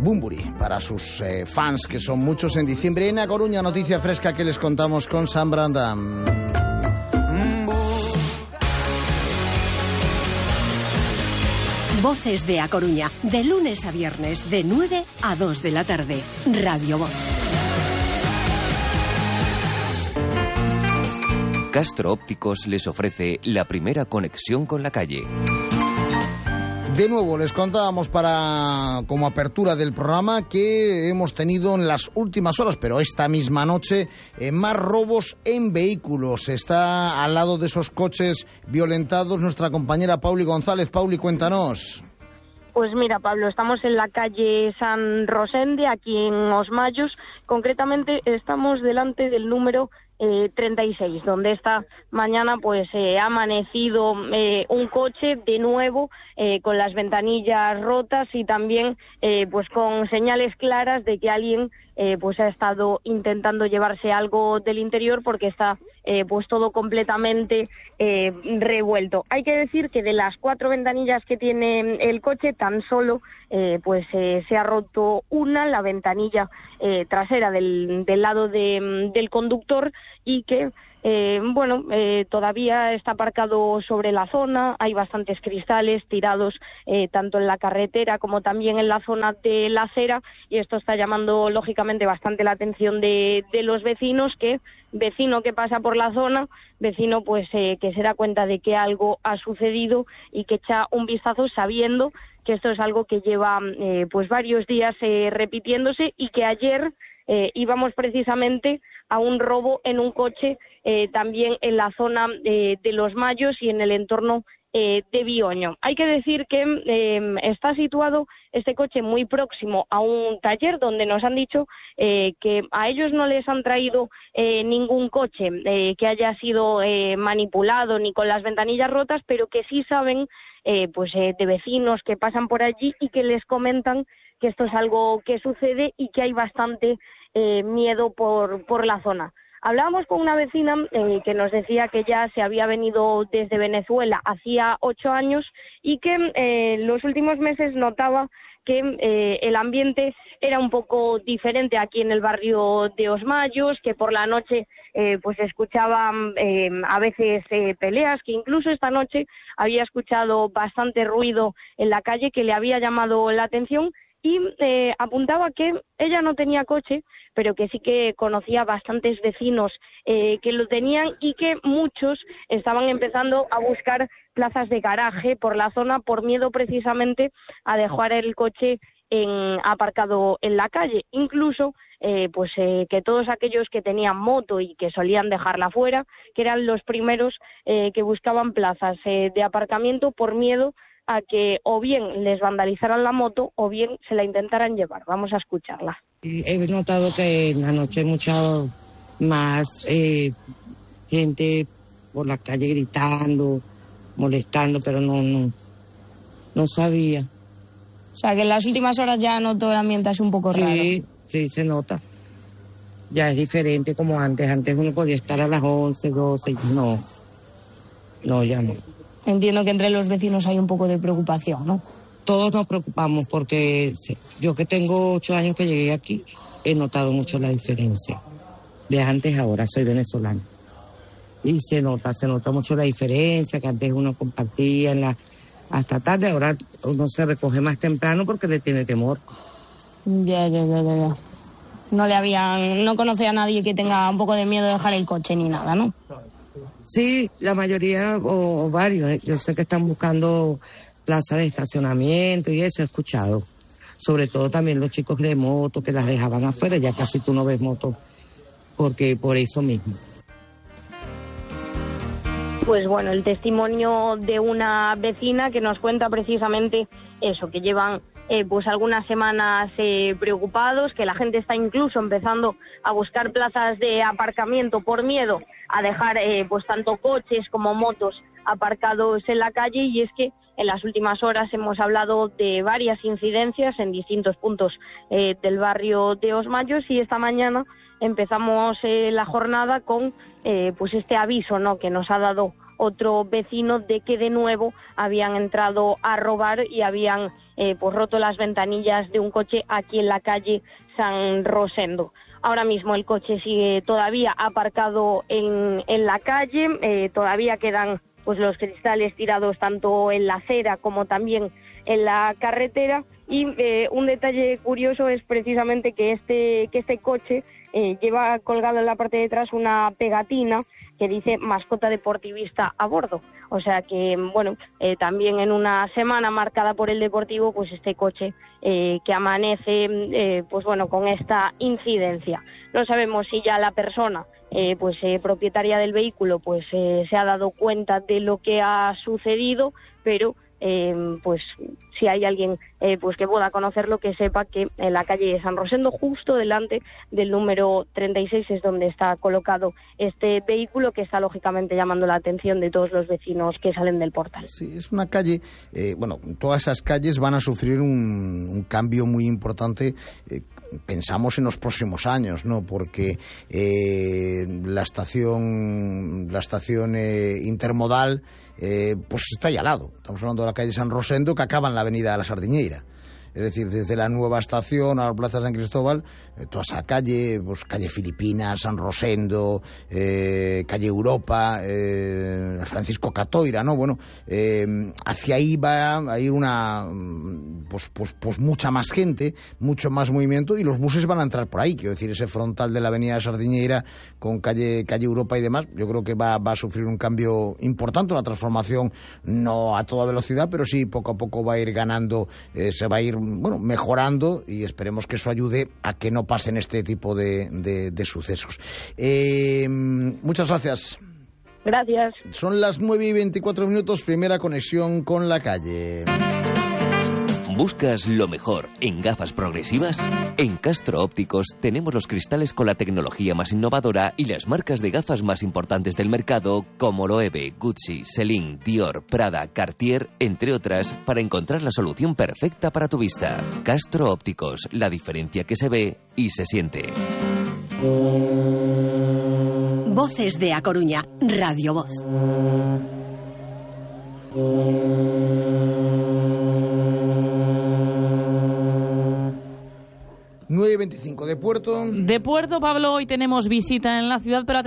Bumburi para sus fans, que son muchos en diciembre. En A Coruña, noticia fresca que les contamos con Sam Brandam. Voces de A Coruña, de lunes a viernes, de 9 a 2 de la tarde. Radio Voz. Castro Ópticos les ofrece la primera conexión con la calle. De nuevo, les contábamos como apertura del programa que hemos tenido en las últimas horas, pero esta misma noche, más robos en vehículos. Está al lado de esos coches violentados nuestra compañera Pauli González. Pauli, cuéntanos. Pues mira, Pablo, estamos en la calle San Rosende, aquí en Os Mayos. Concretamente estamos delante del número 36, donde esta mañana pues ha amanecido un coche de nuevo con las ventanillas rotas y también pues con señales claras de que alguien pues ha estado intentando llevarse algo del interior, porque está pues todo completamente revuelto. Hay que decir que de las 4 ventanillas que tiene el coche, tan solo pues se ha roto una, la ventanilla trasera del lado del conductor, y que todavía está aparcado sobre la zona. Hay bastantes cristales tirados tanto en la carretera como también en la zona de la acera, y esto está llamando lógicamente bastante la atención de los vecinos, vecino que pasa por la zona, vecino pues que se da cuenta de que algo ha sucedido y que echa un vistazo sabiendo que esto es algo que lleva pues varios días repitiéndose, y que ayer íbamos precisamente a un robo en un coche también en la zona de Los Mayos y en el entorno de Bioño. Hay que decir que está situado este coche muy próximo a un taller donde nos han dicho que a ellos no les han traído ningún coche que haya sido manipulado ni con las ventanillas rotas, pero que sí saben de vecinos que pasan por allí y que les comentan que esto es algo que sucede y que hay bastante miedo por la zona. Hablábamos con una vecina que nos decía que ya se había venido desde Venezuela hacía 8 años y que los últimos meses notaba que el ambiente era un poco diferente aquí en el barrio de Os Mayos, que por la noche pues escuchaban a veces peleas, que incluso esta noche había escuchado bastante ruido en la calle que le había llamado la atención. Y apuntaba que ella no tenía coche, pero que sí que conocía bastantes vecinos que lo tenían, y que muchos estaban empezando a buscar plazas de garaje por la zona por miedo precisamente a dejar el coche aparcado en la calle. Incluso que todos aquellos que tenían moto y que solían dejarla fuera, que eran los primeros que buscaban plazas de aparcamiento por miedo a que o bien les vandalizaran la moto o bien se la intentaran llevar. Vamos a escucharla. He notado que en la noche hay mucha más gente por la calle gritando, molestando, pero no sabía. O sea, que en las últimas horas ya noto el ambiente así un poco raro. Sí, se nota. Ya es diferente como antes. Antes uno podía estar a las 11, 12, y no, ya no. Entiendo que entre los vecinos hay un poco de preocupación, ¿no? Todos nos preocupamos porque yo, que tengo 8 años que llegué aquí, he notado mucho la diferencia. De antes a ahora, soy venezolana. Y se nota mucho la diferencia, que antes uno compartía hasta tarde, ahora uno se recoge más temprano porque le tiene temor. Ya. No conocía a nadie que tenga un poco de miedo de dejar el coche ni nada, ¿no? Sí, la mayoría o varios. Yo sé que están buscando plazas de estacionamiento y eso he escuchado. Sobre todo también los chicos de moto que las dejaban afuera, ya casi tú no ves moto porque por eso mismo. Pues bueno, el testimonio de una vecina que nos cuenta precisamente eso, que llevan pues algunas semanas preocupados, que la gente está incluso empezando a buscar plazas de aparcamiento por miedo a dejar pues tanto coches como motos aparcados en la calle. Y es que en las últimas horas hemos hablado de varias incidencias en distintos puntos del barrio de Os Mayos, y esta mañana empezamos la jornada con pues este aviso, ¿no?, que nos ha dado otro vecino de que de nuevo habían entrado a robar y habían pues roto las ventanillas de un coche aquí en la calle San Rosendo. Ahora mismo el coche sigue todavía aparcado en la calle, todavía quedan pues los cristales tirados tanto en la acera como también en la carretera, y un detalle curioso es precisamente que este coche lleva colgado en la parte de atrás una pegatina que dice mascota deportivista a bordo. O sea que, bueno, también en una semana marcada por el Deportivo, pues este coche que amanece, pues bueno, con esta incidencia. No sabemos si ya la persona, propietaria del vehículo, pues se ha dado cuenta de lo que ha sucedido, pero pues si hay alguien pues que pueda conocerlo, que sepa que en la calle de San Rosendo, justo delante del número 36, es donde está colocado este vehículo, que está lógicamente llamando la atención de todos los vecinos que salen del portal. Sí, es una calle, todas esas calles van a sufrir un cambio muy importante, pensamos en los próximos años, ¿no? Porque la estación intermodal pues está ahí al lado. Estamos hablando de la calle San Rosendo, que acaba en la avenida de la Sardiñeira. Es decir, desde la nueva estación a la Plaza San Cristóbal, toda esa calle, pues calle Filipinas, San Rosendo, calle Europa, Francisco Catoira, ¿no? Bueno, hacia ahí va a ir pues mucha más gente, mucho más movimiento, y los buses van a entrar por ahí. Quiero decir, ese frontal de la avenida Sardiñeira con calle Europa y demás, yo creo que va a sufrir un cambio importante, una transformación no a toda velocidad, pero sí poco a poco va a ir ganando, se va a ir mejorando, y esperemos que eso ayude a que no pasen este tipo de sucesos. Muchas gracias. Gracias. Son las 9:24, primera conexión con la calle. ¿Buscas lo mejor en gafas progresivas? En Castro Ópticos tenemos los cristales con la tecnología más innovadora y las marcas de gafas más importantes del mercado, como Loewe, Gucci, Celine, Dior, Prada, Cartier, entre otras, para encontrar la solución perfecta para tu vista. Castro Ópticos, la diferencia que se ve y se siente. Voces de A Coruña, Radio Voz. 9:25 de Puerto. De Puerto, Pablo, hoy tenemos visita en la ciudad, pero